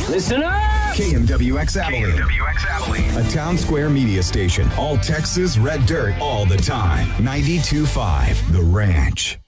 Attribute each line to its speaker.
Speaker 1: Listen up!
Speaker 2: KMWX Abilene. A town square media station. All Texas red dirt all the time. 92.5 The Ranch.